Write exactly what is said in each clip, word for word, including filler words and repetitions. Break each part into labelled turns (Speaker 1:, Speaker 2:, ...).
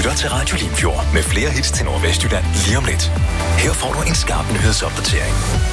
Speaker 1: lytter til Radio Limfjord med flere hits til Nordvestjylland lige om lidt. Her får du en skarp nyhedsopdatering.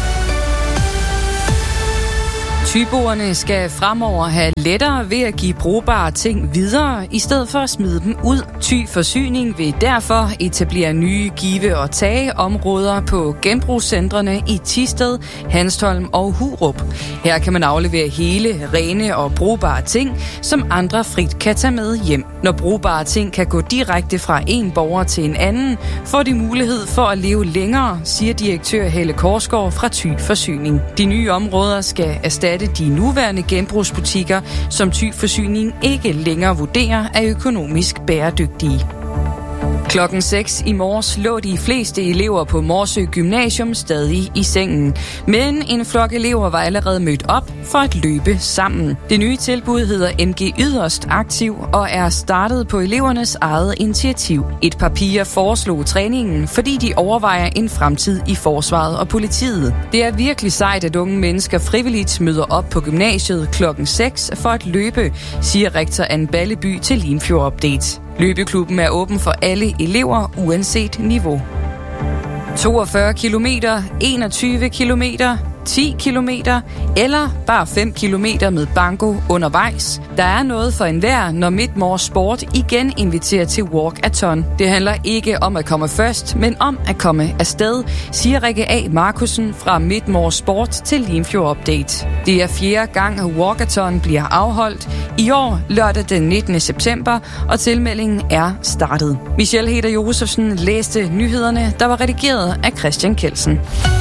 Speaker 2: Thyboerne skal fremover have lettere ved at give brugbare ting videre, i stedet for at smide dem ud. Thy Forsyning vil derfor etablere nye give- og tageområder på genbrugscentrene i Thisted, Hanstholm og Hurup. Her kan man aflevere hele, rene og brugbare ting, som andre frit kan tage med hjem. Når brugbare ting kan gå direkte fra en borger til en anden, får de mulighed for at leve længere, siger direktør Helle Korsgaard fra Thy Forsyning. De nye områder skal erstatte de nuværende genbrugsbutikker, som Thy Forsyning ikke længere vurderer er økonomisk bæredygtige. Klokken seks i morges lå de fleste elever på Morsø Gymnasium stadig i sengen. Men en flok elever var allerede mødt op for at løbe sammen. Det nye tilbud hedder M G Yderst Aktiv og er startet på elevernes eget initiativ. Et par piger foreslog træningen, fordi de overvejer en fremtid i forsvaret og politiet. Det er virkelig sejt, at unge mennesker frivilligt møder op på gymnasiet klokken seks for at løbe, siger rektor Anne Balleby til Limfjord Update. Løbeklubben er åben for alle elever, uanset niveau. toogfyrre kilometer, enogtyve kilometer, ti kilometer eller bare fem kilometer med banko undervejs. Der er noget for enhver, når Midtmors Sport igen inviterer til walkathon. Det handler ikke om at komme først, men om at komme afsted, siger Rikke A. Markussen fra Midtmors Sport til Limfjord Update. Det er fjerde gang, at walkathon bliver afholdt. I år lørdag den nittende september, og tilmeldingen er startet. Michelle Heder Josefsen læste nyhederne, der var redigeret af Christian Kelsen.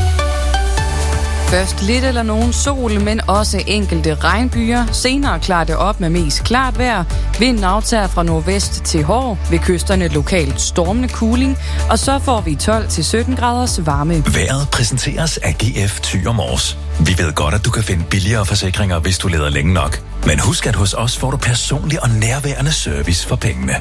Speaker 2: Først lidt eller nogen sol, men også enkelte regnbyer. Senere klarer det op med mest klart vejr. Vinden aftager fra nordvest til hård. Ved kysterne lokalt stormende kuling. Og så får vi tolv til sytten graders varme.
Speaker 1: Vejret præsenteres af G F Thy og Mors. Vi ved godt, at du kan finde billigere forsikringer, hvis du leder længe nok. Men husk, at hos os får du personlig og nærværende service for pengene.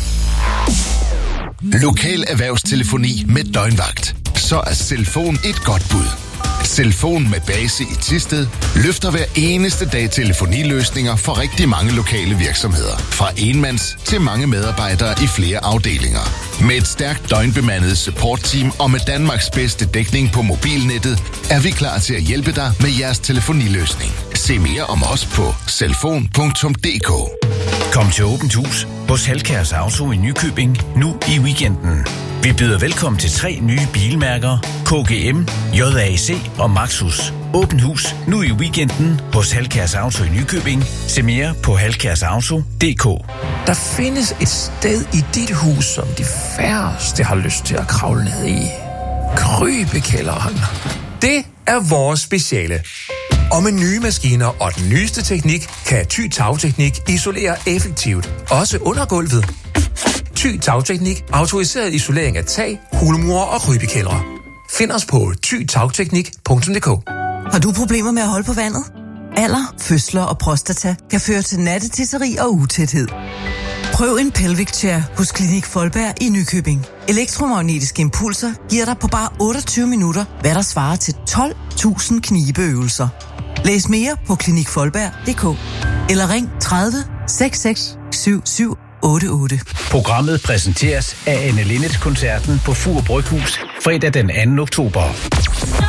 Speaker 3: Lokal erhvervstelefoni med døgnvagt. Så er Cellfon et godt bud. Cellfon med base i Thisted løfter hver eneste dag telefoniløsninger for rigtig mange lokale virksomheder. Fra enmands til mange medarbejdere i flere afdelinger. Med et stærkt døgnbemandet supportteam og med Danmarks bedste dækning på mobilnettet, er vi klar til at hjælpe dig med jeres telefoniløsning. Se mere om os på cellfon punktum d k.
Speaker 4: Kom til Åbent Hus hos Halkærs Auto i Nykøbing nu i weekenden. Vi byder velkommen til tre nye bilmærker, K G M, J A C og Maxus. Åbent Hus nu i weekenden hos Halkærs Auto i Nykøbing. Se mere på halkærsauto punktum d k.
Speaker 5: Der findes et sted i dit hus, som de færreste har lyst til at kravle ned i. Krybekælderen. Det er vores speciale. Og med nye maskiner og den nyeste teknik, kan Thy Tagteknik isolere effektivt, også under gulvet. Thy Tagteknik, autoriseret isolering af tag, hulmure og krybekældre. Find os på thy tagteknik punktum d k.
Speaker 6: Har du problemer med at holde på vandet? Alder, fødsler og prostata kan føre til nattetisseri og utæthed. Prøv en Pelvic Chair hos Klinik Folberg i Nykøbing. Elektromagnetiske impulser giver dig på bare otteogtyve minutter, hvad der svarer til tolv tusind knibeøvelser. Læs mere på klinik folberg punktum d k eller ring tredive seks seks syv syv otte otte.
Speaker 4: Programmet præsenteres af Anne Linnet-koncerten på Fur Bryghus fredag den anden oktober.